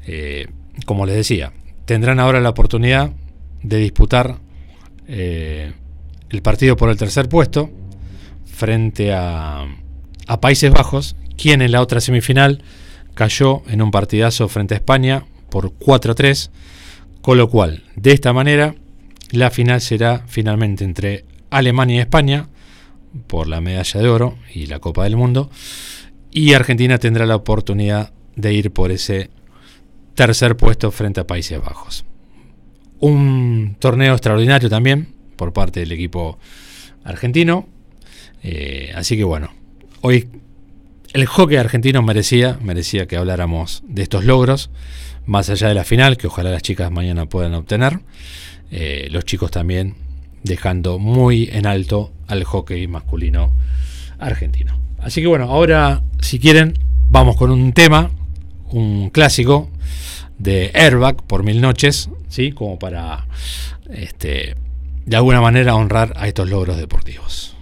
Como les decía, tendrán ahora la oportunidad de disputar el partido por el tercer puesto frente a Países Bajos, quien en la otra semifinal cayó en un partidazo frente a España por 4-3, con lo cual, de esta manera, la final será finalmente entre Alemania y España por la medalla de oro y la Copa del Mundo, y Argentina tendrá la oportunidad de ir por ese tercer puesto frente a Países Bajos. Un torneo extraordinario también por parte del equipo argentino, así que bueno, hoy el hockey argentino merecía que habláramos de estos logros, más allá de la final, que ojalá las chicas mañana puedan obtener, los chicos también dejando muy en alto al hockey masculino argentino. Así que bueno, ahora si quieren vamos con un tema, un clásico de Airbag por Mil Noches, ¿sí? Como para de alguna manera honrar a estos logros deportivos.